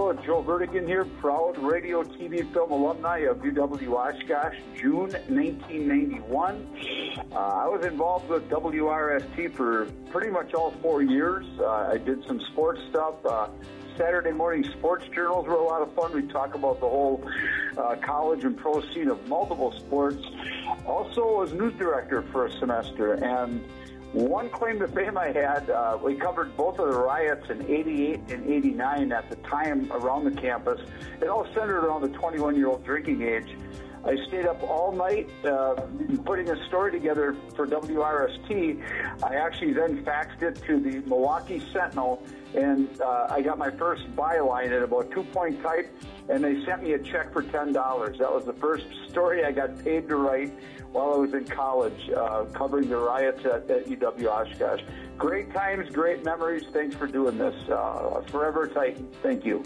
Hello, it's Joe Vertigan here, proud radio, TV, film alumni of UW Oshkosh, June 1991. I was involved with WRST for pretty much all 4 years. I did some sports stuff. Saturday morning sports journals were a lot of fun. We talk about the whole college and pro scene of multiple sports. Also was news director for a semester, and one claim to fame I had, we covered both of the riots in 88 and 89 at the time around the campus. It all centered around the 21-year-old drinking age. I stayed up all night putting a story together for WRST. I actually then faxed it to the Milwaukee Sentinel, and I got my first byline at about 2-point type, and they sent me a check for $10. That was the first story I got paid to write while I was in college, covering the riots at UW Oshkosh. Great times, great memories. Thanks for doing this. Forever Titan. Thank you.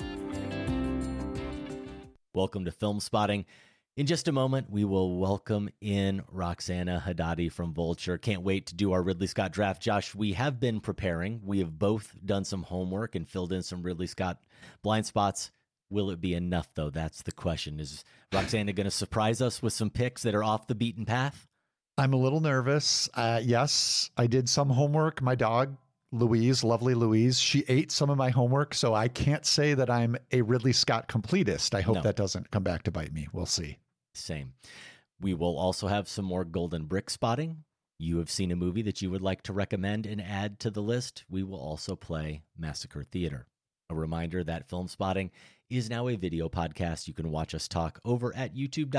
Welcome to Film Spotting. In just a moment, we will welcome in Roxana Haddadi from Vulture. Can't wait to do our Ridley Scott draft. Josh, we have been preparing. We have both done some homework and filled in some Ridley Scott blind spots. Will it be enough, though? That's the question. Is Roxana going to surprise us with some picks that are off the beaten path? I'm a little nervous. Yes, I did some homework. My dog, Louise, lovely Louise, she ate some of my homework, so I can't say that I'm a Ridley Scott completist. I hope that doesn't come back to bite me. We'll see. Same. We will also have some more Golden Brick spotting. You have seen a movie that you would like to recommend and add to the list. We will also play Massacre Theater. A reminder that Film Spotting is now a video podcast. You can watch us talk over at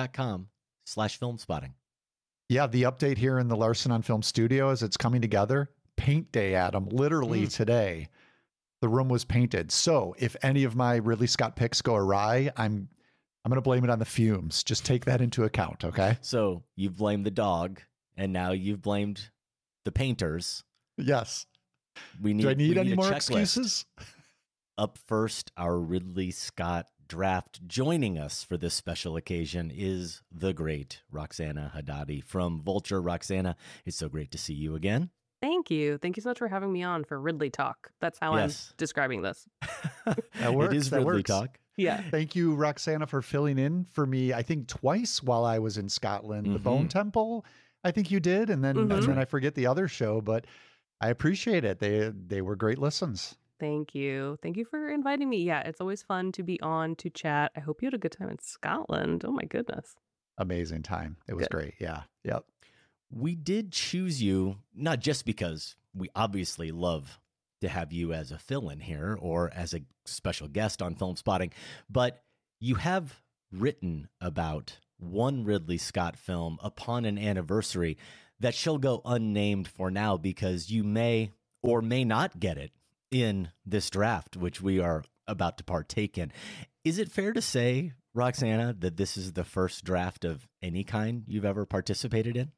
youtube.com/filmspotting. Yeah, the update here in the Larson on Film studio as it's coming together. Paint day, Adam. Literally today, the room was painted. So if any of my Ridley Scott picks go awry, I'm going to blame it on the fumes. Just take that into account, okay? So you've blamed the dog, and now you've blamed the painters. Yes. Do I need any more excuses? Up first, our Ridley Scott draft. Joining us for this special occasion is the great Roxana Haddadi from Vulture. Roxana, it's so great to see you again. Thank you. Thank you so much for having me on for Ridley Talk. That's how I'm describing this. That works. It is Ridley Talk. Yeah. Thank you, Roxana, for filling in for me, I think twice while I was in Scotland. The Bone Temple, I think you did. And then I forget the other show, but I appreciate it. They were great listens. Thank you. Thank you for inviting me. Yeah, it's always fun to be on to chat. I hope you had a good time in Scotland. Oh my goodness. Amazing time. It was great. Yeah. Yep. We did choose you, not just because we obviously love to have you as a fill-in here or as a special guest on Film Spotting, but you have written about one Ridley Scott film upon an anniversary that shall go unnamed for now because you may or may not get it in this draft, which we are about to partake in. Is it fair to say, Roxana, that this is the first draft of any kind you've ever participated in?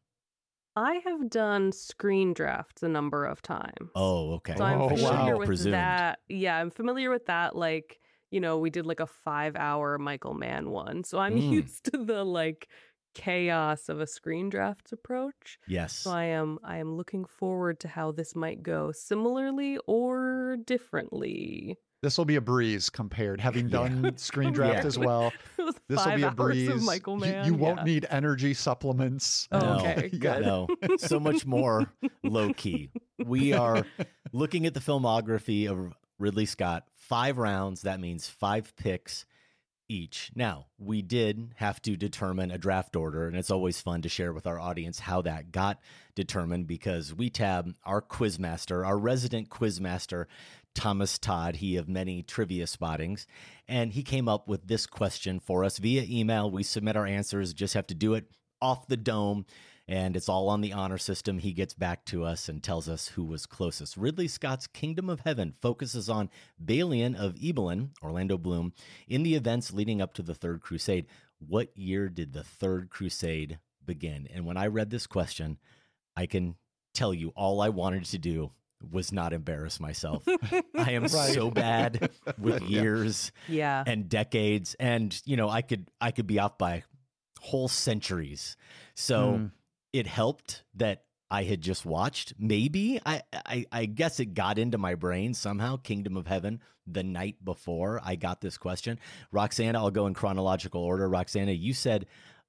I have done screen drafts a number of times. Oh, okay. So I'm familiar with Presumed. that. Yeah, I'm familiar with that. Like, you know, we did like a 5-hour Michael Mann one. So I'm used to the like chaos of a screen drafts approach. Yes. So I am looking forward to how this might go similarly or differently. This will be a breeze compared, having done screen draft as well. This will be a breeze. Of Michael Mann. You won't need energy supplements. Oh, okay, good. No, so much more low key. We are looking at the filmography of Ridley Scott, 5 rounds. That means 5 picks each. Now, we did have to determine a draft order, and it's always fun to share with our audience how that got determined because we tab our quizmaster, our resident quizmaster, Thomas Todd, he of many trivia spottings, and he came up with this question for us via email. We submit our answers, just have to do it off the dome, and it's all on the honor system. He gets back to us and tells us who was closest. Ridley Scott's Kingdom of Heaven focuses on Balian of Ibelin, Orlando Bloom, in the events leading up to the Third Crusade. What year did the Third Crusade begin? And when I read this question, I can tell you all I wanted to do was not embarrass myself. I am so bad with years and decades. And, you know, I could be off by whole centuries. So it helped that I had just watched. Maybe I guess it got into my brain somehow. Kingdom of Heaven the night before I got this question. Roxana, I'll go in chronological order. Roxana, you said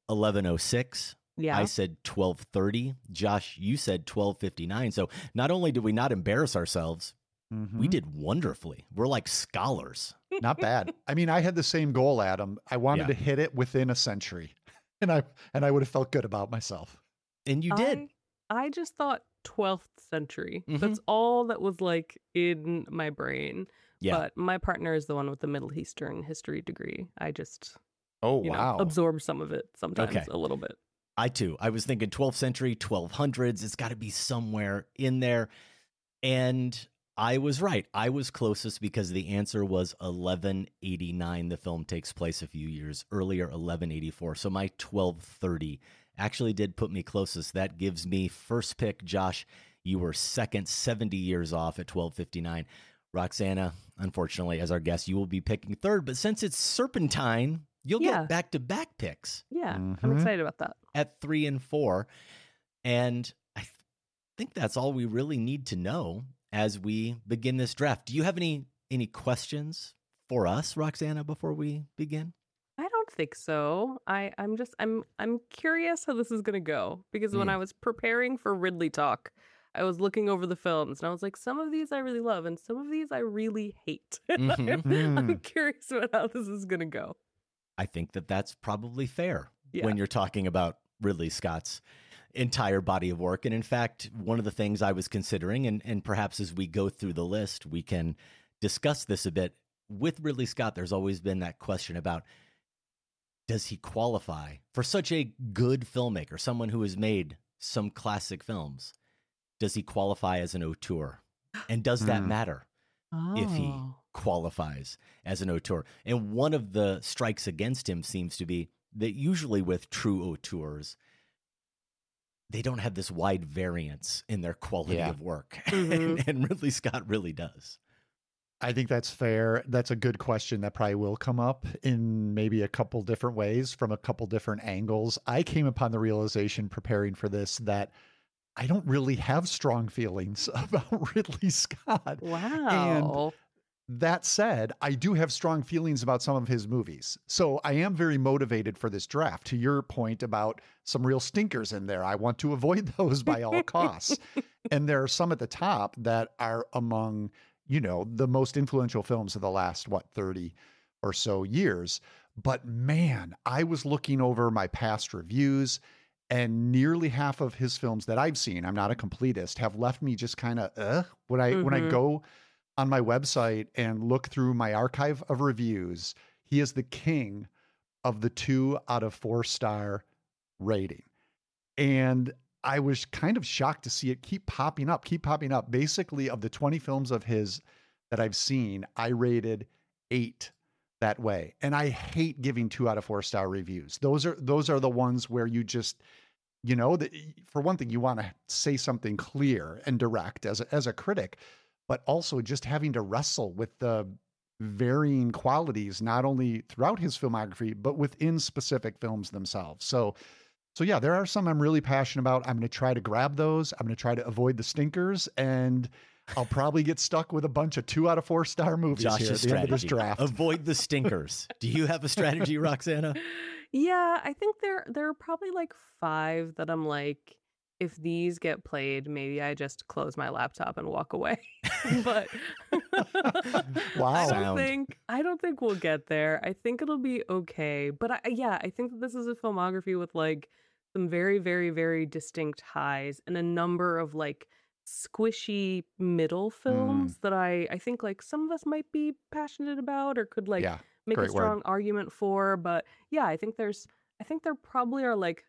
11:06. Yeah. I said 12:30. Josh, you said 12:59. So not only did we not embarrass ourselves, we did wonderfully. We're like scholars. Not bad. I mean, I had the same goal, Adam. I wanted to hit it within a century, and I would have felt good about myself. And you did. I just thought 12th century. That's all that was like in my brain. Yeah. But my partner is the one with the Middle Eastern history degree. I just wow. absorb some of it sometimes Okay. a little bit. I too. I was thinking 12th century, 1200s. It's got to be somewhere in there. And I was right. I was closest because the answer was 1189. The film takes place a few years earlier, 1184. So my 1230 actually did put me closest. That gives me first pick. Josh, you were second, 70 years off at 1259. Roxana, unfortunately, as our guest, you will be picking third. But since it's Serpentine, you'll get back-to-back picks. Yeah, I'm excited about that. At 3 and 4. And I think that's all we really need to know as we begin this draft. Do you have any questions for us, Roxana, before we begin? I don't think so. I'm curious how this is gonna go, because when I was preparing for Ridley Talk, I was looking over the films and I was like, some of these I really love and some of these I really hate. I'm curious about how this is gonna go. I think that that's probably fair when you're talking about Ridley Scott's entire body of work. And in fact, one of the things I was considering, and perhaps as we go through the list, we can discuss this a bit. With Ridley Scott, there's always been that question about, does he qualify for such a good filmmaker, someone who has made some classic films? Does he qualify as an auteur? And does that matter if he qualifies as an auteur? And one of the strikes against him seems to be that usually with true auteurs, they don't have this wide variance in their quality of work. And Ridley Scott really does. I think that's fair. That's a good question that probably will come up in maybe a couple different ways from a couple different angles. I came upon the realization preparing for this that I don't really have strong feelings about Ridley Scott. Wow. And that said, I do have strong feelings about some of his movies. So I am very motivated for this draft. To your point about some real stinkers in there, I want to avoid those by all costs. And there are some at the top that are among, the most influential films of the last, 30 or so years. But man, I was looking over my past reviews, and nearly half of his films that I've seen, I'm not a completist, have left me just kind of, when I go on my website and look through my archive of reviews, he is the king of the 2 out of 4 star rating. And I was kind of shocked to see it keep popping up. Basically, of the 20 films of his that I've seen, I rated 8 that way. And I hate giving 2 out of 4 star reviews. Those are the ones where you just, for one thing, you want to say something clear and direct as a critic, but also just having to wrestle with the varying qualities, not only throughout his filmography, but within specific films themselves. So yeah, there are some I'm really passionate about. I'm going to try to grab those. I'm going to try to avoid the stinkers, and I'll probably get stuck with a bunch of 2 out of 4 star movies Josh's here at the end of this draft. Avoid the stinkers. Do you have a strategy, Roxana? Yeah, I think there are probably like 5 that I'm like, if these get played, maybe I just close my laptop and walk away. But wow. I don't think we'll get there. I think it'll be okay. But I think that this is a filmography with like some very, very, very distinct highs and a number of like squishy middle films that I think like some of us might be passionate about or could like make a strong argument for. But yeah, I think there probably are like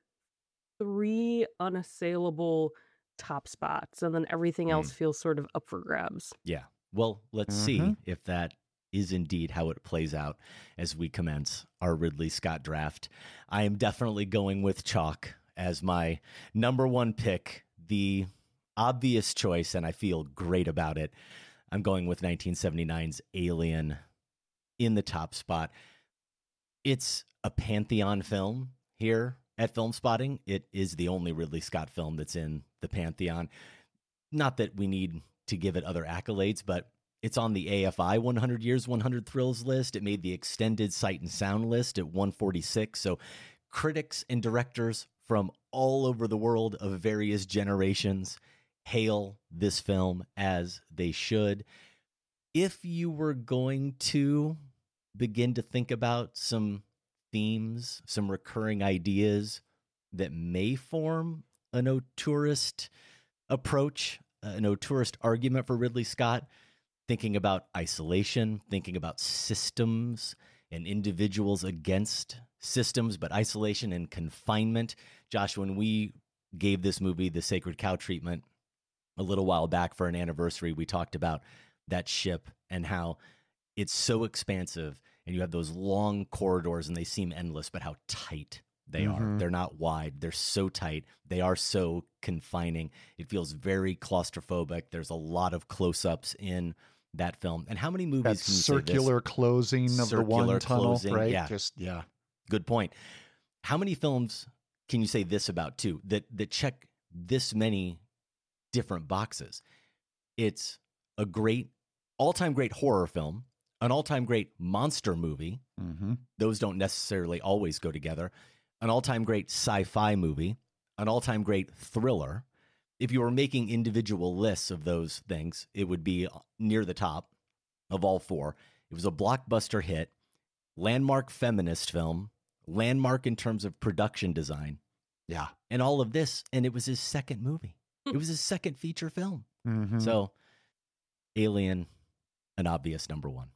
3 unassailable top spots, and then everything else feels sort of up for grabs. Yeah. Well, let's see if that is indeed how it plays out as we commence our Ridley Scott draft. I am definitely going with chalk as my number 1 pick, the obvious choice, and I feel great about it. I'm going with 1979's Alien in the top spot. It's a pantheon film here at Film Spotting. It is the only Ridley Scott film that's in the Pantheon. Not that we need to give it other accolades, but it's on the AFI 100 Years, 100 Thrills list. It made the extended Sight and Sound list at 146. So critics and directors from all over the world of various generations hail this film, as they should. If you were going to begin to think about some themes, some recurring ideas that may form an auteurist approach, an auteurist argument for Ridley Scott, thinking about isolation, thinking about systems and individuals against systems, but isolation and confinement. Josh, when we gave this movie the Sacred Cow treatment a little while back for an anniversary, we talked about that ship and how it's so expansive and you have those long corridors and they seem endless, but how tight they are. They're not wide. They're so tight. They are so confining. It feels very claustrophobic. There's a lot of close-ups in that film. And how many movies that can you circular say this? closing of Circular the one tunnel, closing, right? yeah. Yeah. Good point. How many films can you say this about too, that check this many different boxes? It's a great, all-time great horror film, an all-time great monster movie. Those don't necessarily always go together. An all-time great sci-fi movie, an all-time great thriller. If you were making individual lists of those things, it would be near the top of all four. It was a blockbuster hit, landmark feminist film, landmark in terms of production design. Yeah. And all of this, and it was his second movie. It was his second feature film. So, Alien, an obvious number one.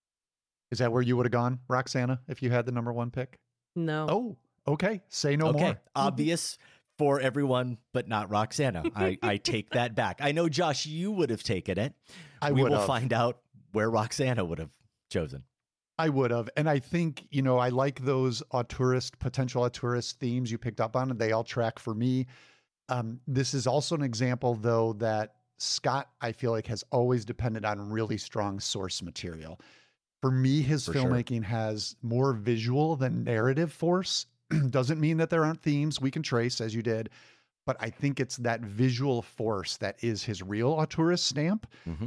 Is that where you would have gone, Roxana, if you had the number one pick? No. Oh, okay. Say no more. Obvious for everyone, but not Roxana. I take that back. I know, Josh, you would have taken it. We will find out where Roxana would have chosen. I would have. And I think, I like those potential auteurist themes you picked up on, and they all track for me. This is also an example, though, that Scott, I feel like, has always depended on really strong source material. For me, his filmmaking has more visual than narrative force. Doesn't mean that there aren't themes we can trace, as you did, but I think it's that visual force that is his real auteurist stamp.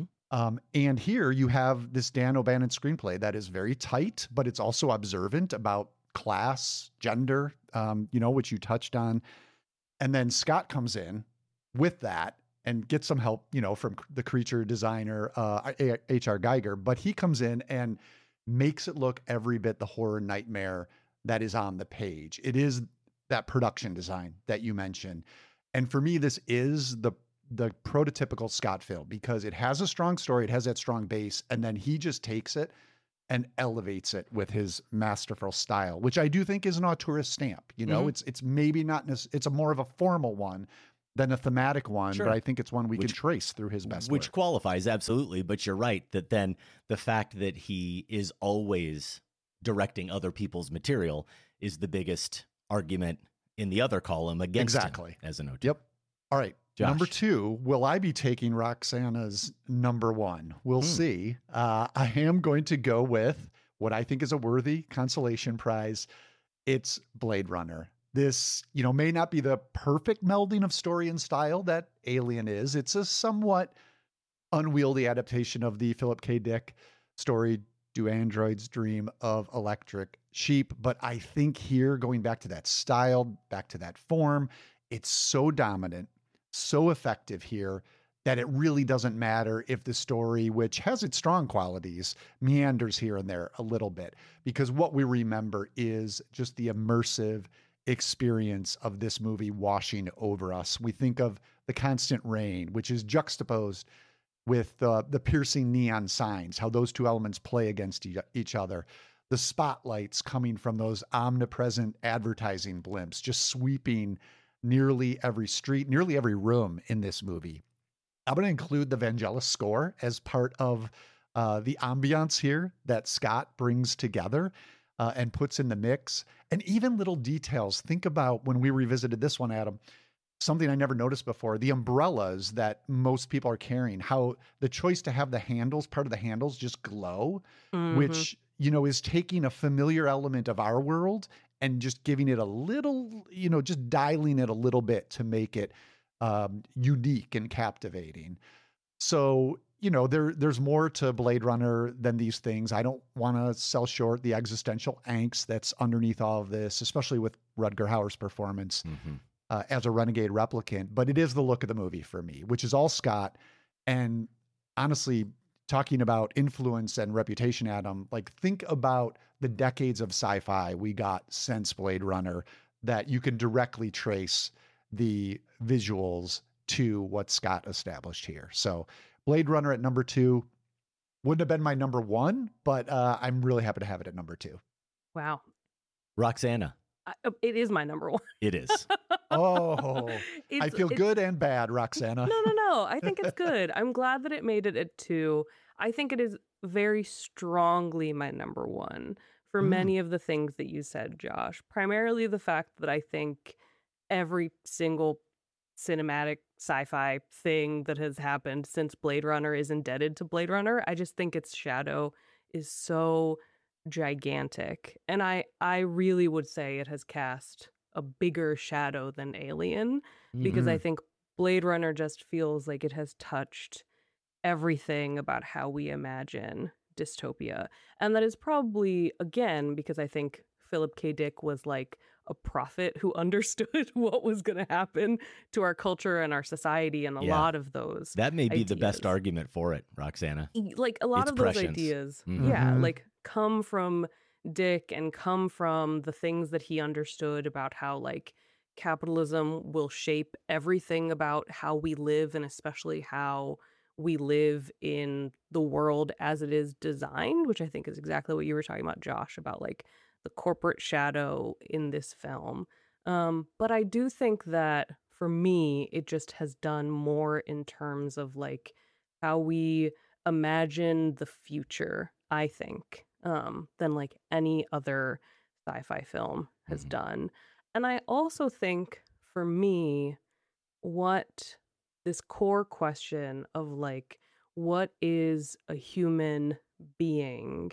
And here you have this Dan O'Bannon screenplay that is very tight, but it's also observant about class, gender, which you touched on. And then Scott comes in with that and gets some help, from the creature designer, H.R. Geiger. But he comes in and makes it look every bit the horror nightmare that is on the page. It is that production design that you mentioned. And for me, this is the prototypical Scott film because it has a strong story, it has that strong base, and then he just takes it and elevates it with his masterful style, which I do think is an auteurist stamp. It's maybe not, it's a more of a formal one than a thematic one, but I think it's one we can trace through his best Which work. qualifies, absolutely. But you're right that then the fact that he is always directing other people's material is the biggest argument in the other column against him as an auteur. Yep. All right. Josh. Number 2, will I be taking Roxana's number 1? We'll see. I am going to go with what I think is a worthy consolation prize. It's Blade Runner. This, may not be the perfect melding of story and style that Alien is. It's a somewhat unwieldy adaptation of the Philip K. Dick story, Do Androids Dream of Electric Sheep? But I think here, going back to that style, back to that form, it's so dominant, so effective here that it really doesn't matter if the story, which has its strong qualities, meanders here and there a little bit, because what we remember is just the immersive experience of this movie washing over us. We think of the constant rain, which is juxtaposed with the piercing neon signs, how those two elements play against each other. The spotlights coming from those omnipresent advertising blimps, just sweeping nearly every street, nearly every room in this movie. I'm going to include the Vangelis score as part of the ambiance here that Scott brings together and puts in the mix. And even little details. Think about when we revisited this one, Adam, something I never noticed before, the umbrellas that most people are carrying, how the choice to have the handles, part of the handles just glow, which, is taking a familiar element of our world and just giving it a little, just dialing it a little bit to make it unique and captivating. So, there's more to Blade Runner than these things. I don't want to sell short the existential angst that's underneath all of this, especially with Rutger Hauer's performance as a renegade replicant. But it is the look of the movie for me, which is all Scott. And honestly, talking about influence and reputation, Adam, like think about the decades of sci-fi we got since Blade Runner that you can directly trace the visuals to what Scott established here. So Blade Runner at number 2 wouldn't have been my number 1, but I'm really happy to have it at number 2. Wow. Roxana. It is my number 1. It is. Oh, I feel good and bad, Roxana. No. I think it's good. I'm glad that it made it at 2. I think it is very strongly my number 1 for many of the things that you said, Josh. Primarily the fact that I think every single cinematic sci-fi thing that has happened since Blade Runner is indebted to Blade Runner. I just think its shadow is so gigantic. And I really would say it has cast a bigger shadow than Alien, because I think Blade Runner just feels like it has touched everything about how we imagine dystopia. And that is probably, again, because I think Philip K. Dick was like a prophet who understood what was going to happen to our culture and our society, and a lot of those. That may be ideas. The best argument for it, Roxana. Like a lot It's of those prescience. ideas, like come from Dick and come from the things that he understood about how like capitalism will shape everything about how we live, and especially how we live in the world as it is designed, which I think is exactly what you were talking about, Josh, about like the corporate shadow in this film. But I do think that for me, it just has done more in terms of like how we imagine the future, I think, than like any other sci-fi film has done. And I also think for me, what this core question of like, what is a human being,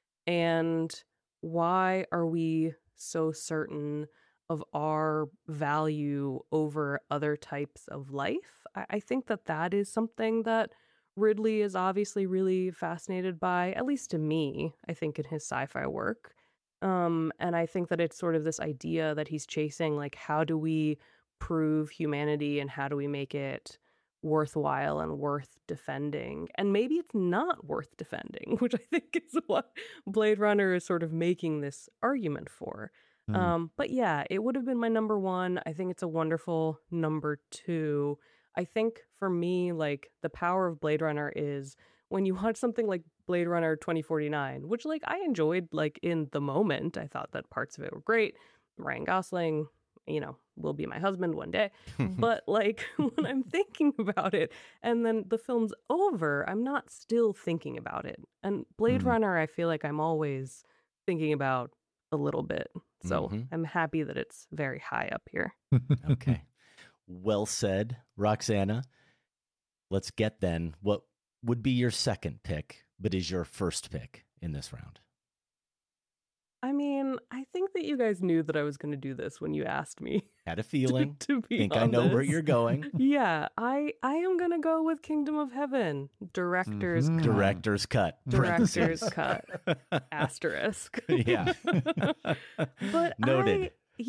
and why are we so certain of our value over other types of life? I think that is something that Ridley is obviously really fascinated by, at least to me, I think, in his sci-fi work. And I think that it's sort of this idea that he's chasing, like, how do we prove humanity and how do we make it worthwhile and worth defending? And maybe it's not worth defending, which I think is what Blade Runner is sort of making this argument for. But yeah, it would have been my number 1. I think it's a wonderful number 2. I think for me, like, the power of Blade Runner is when you watch something like Blade Runner 2049, which like I enjoyed, like, in the moment. I thought that parts of it were great. Ryan Gosling, will be my husband one day. But like when I'm thinking about it and then the film's over, I'm not still thinking about it. And Blade Runner, I feel like I'm always thinking about a little bit. So I'm happy that it's very high up here. Okay. Well said, Roxana. Let's get then what would be your second pick, but is your first pick in this round. I mean, I think that you guys knew that I was going to do this when you asked me. Had a feeling. to be think on I know this. where you're going. Yeah, I am going to go with Kingdom of Heaven. Director's cut. Director's cut. Director's cut. Asterisk. Yeah. But Noted.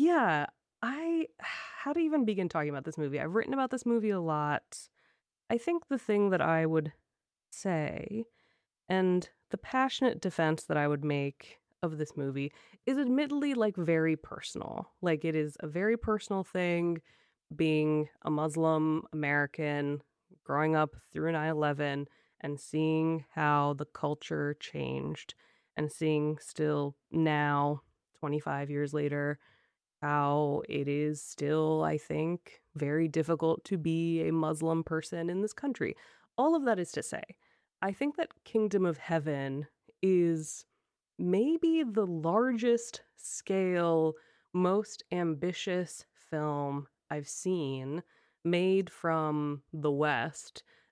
how to even begin talking about this movie? I've written about this movie a lot. I think the thing that I would say, and the passionate defense that I would make of this movie, is admittedly like very personal. Like, it is a very personal thing, being a Muslim American, growing up through 9/11 and seeing how the culture changed, and seeing still now, 25 years later, how it is still, I think, very difficult to be a Muslim person in this country. All of that is to say, I think that Kingdom of Heaven is maybe the largest scale, most ambitious film I've seen made from the West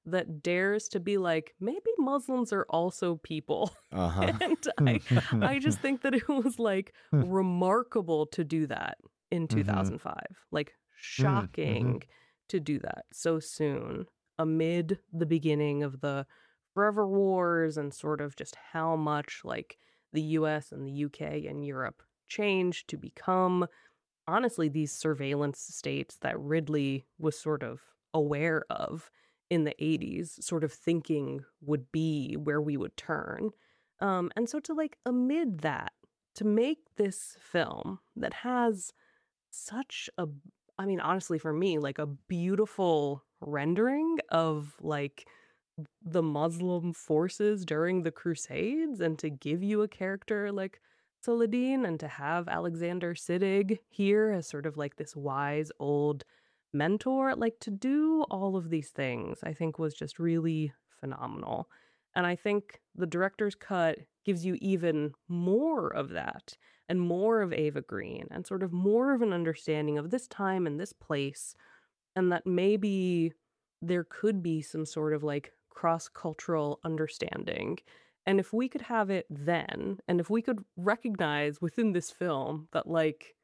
that dares to be like, maybe Muslims are also people. Uh-huh. And I just think that it was like remarkable to do that in 2005. Like shocking to do that so soon amid the beginning of the Forever Wars and sort of just how much like the US and the UK and Europe changed to become honestly these surveillance states that Ridley was sort of aware of in the 80s, sort of thinking would be where we would turn. And so to like amid that, to make this film that has such a, I mean, honestly, for me, like a beautiful rendering of like the Muslim forces during the Crusades, and to give you a character like Saladin and to have Alexander Siddig here as sort of like this wise old mentor, like to do all of these things, I think was just really phenomenal. And I think the director's cut gives you even more of that and more of Ava Green and sort of more of an understanding of this time and this place, and that maybe there could be some sort of like cross-cultural understanding. And if we could have it then, and if we could recognize within this film that like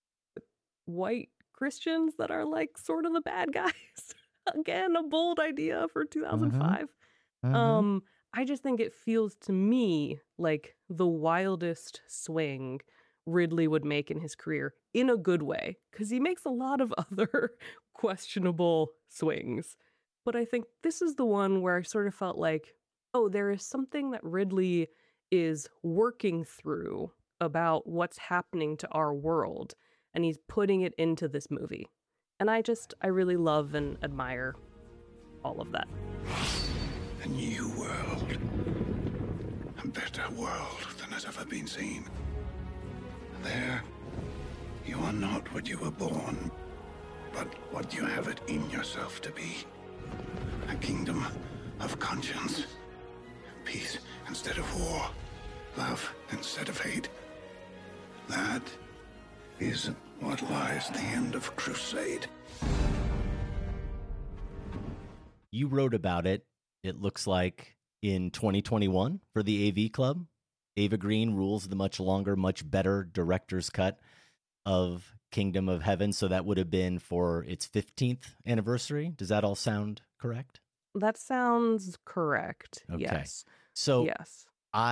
white Christians that are like sort of the bad guys, again, a bold idea for 2005. I just think it feels to me like the wildest swing Ridley would make in his career in a good way, because he makes a lot of other questionable swings. But I think this is the one where I sort of felt like, oh, there is something that Ridley is working through about what's happening to our world, and he's putting it into this movie. And I really love and admire all of that. A new world. A better world than has ever been seen. There, you are not what you were born, but what you have it in yourself to be. A kingdom of conscience. Peace instead of war. Love instead of hate. That is what lies the end of Crusade. You wrote about it, it looks like, in 2021 for the AV Club. Ava Green rules the much longer, much better director's cut of Kingdom of Heaven. So that would have been for its 15th anniversary. Does that all sound correct? That sounds correct. Okay. Yes. So yes.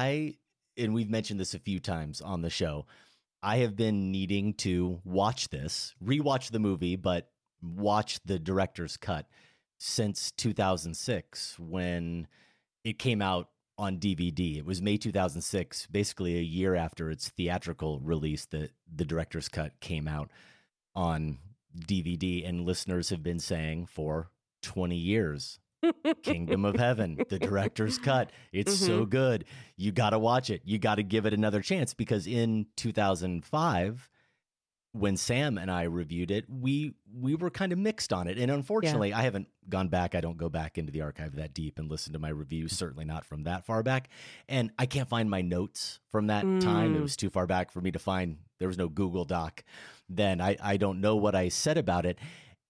And we've mentioned this a few times on the show, I have been needing to watch this, rewatch the movie, but watch the director's cut since 2006 when it came out on DVD. It was May 2006, basically a year after its theatrical release, that the director's cut came out on DVD, and listeners have been saying for 20 years, Kingdom of Heaven, the director's cut. It's so good. You got to watch it. You got to give it another chance, because in 2005, when Sam and I reviewed it, we were kind of mixed on it. And unfortunately, I haven't gone back. I don't go back into the archive that deep and listen to my reviews, certainly not from that far back. And I can't find my notes from that time. It was too far back for me to find. There was no Google Doc then. I don't know what I said about it.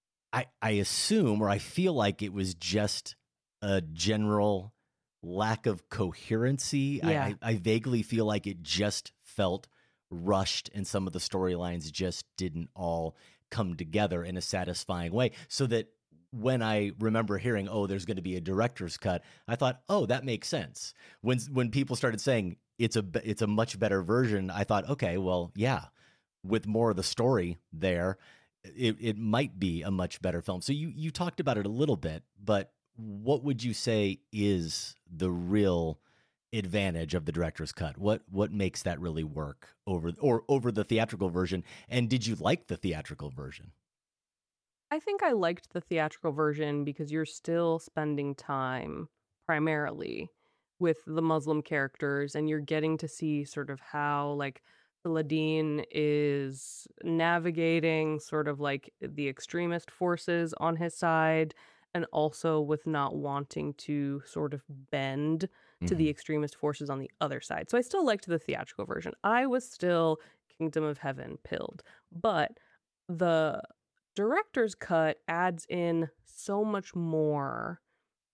I assume, or I feel like it was just a general lack of coherency. Yeah. I vaguely feel like it just felt rushed, and some of the storylines just didn't all come together in a satisfying way. So that when I remember hearing, oh, there's going to be a director's cut, I thought, oh, that makes sense. When people started saying it's a much better version, I thought, okay, well, yeah, with more of the story there, it might be a much better film. So you talked about it a little bit, but what would you say is the real advantage of the director's cut? What makes that really work over the theatrical version? And did you like the theatrical version? I think I liked the theatrical version because you're still spending time primarily with the Muslim characters, and you're getting to see sort of how like Saladin is navigating sort of like the extremist forces on his side, and also with not wanting to sort of bend to the extremist forces on the other side. So I still liked the theatrical version. I was still Kingdom of Heaven pilled, but the director's cut adds in so much more.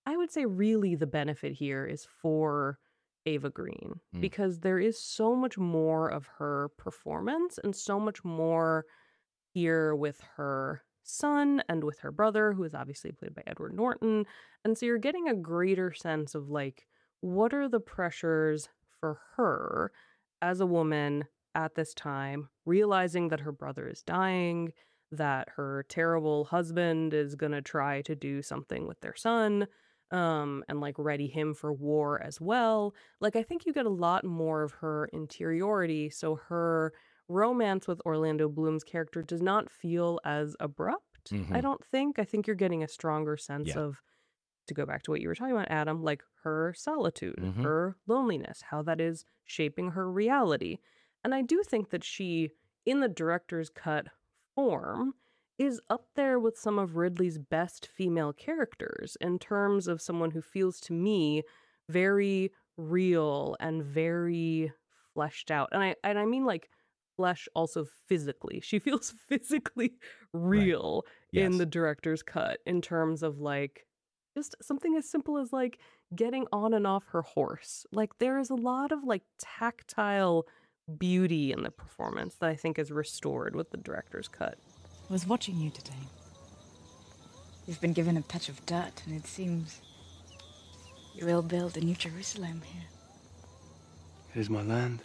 I would say really the benefit here is for Ava Green because there is so much more of her performance and so much more here with her son and with her brother, who is obviously played by Edward Norton. And so you're getting a greater sense of like, what are the pressures for her as a woman at this time, realizing that her brother is dying, that her terrible husband is going to try to do something with their son, and like ready him for war as well. Like, I think you get a lot more of her interiority. So her romance with Orlando Bloom's character does not feel as abrupt. I don't think. I think you're getting a stronger sense of, to go back to what you were talking about, Adam, like her solitude, her loneliness, how that is shaping her reality. And I do think that she, in the director's cut form, is up there with some of Ridley's best female characters in terms of someone who feels to me very real and very fleshed out. And I mean like flesh also physically. She feels physically real in the director's cut in terms of like just something as simple as like getting on and off her horse. Like there is a lot of like tactile beauty in the performance that I think is restored with the director's cut. I was watching you today. You've been given a patch of dirt, and it seems you will build a new Jerusalem here. It is my land.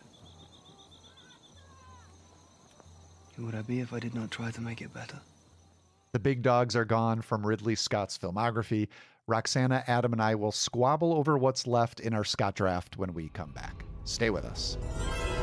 Who would I be if I did not try to make it better? The big dogs are gone from Ridley Scott's filmography. Roxana, Adam, and I will squabble over what's left in our Scott draft when we come back. Stay with us.